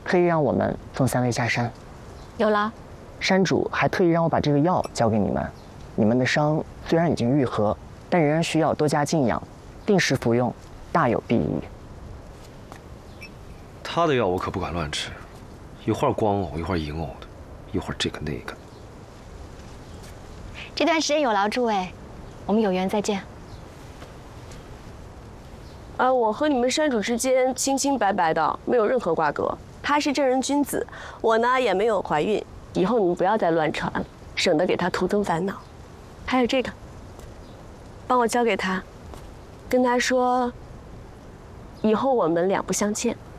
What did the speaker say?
特意让我们送3位下山。 有了。 山主还特意让我把这个药交给你们。你们的伤虽然已经愈合，但仍然需要多加静养，定时服用，大有裨益。 他的药我可不敢乱吃，一会儿光呕，一会儿银呕的，一会儿这个那个。 这段时间有劳诸位，我们有缘再见。 我和你们山主之间清清白白的，没有任何瓜葛。他是正人君子，我呢也没有怀孕。以后你们不要再乱传了，省得给他徒增烦恼。还有这个，帮我交给他，跟他说，以后我们两不相欠。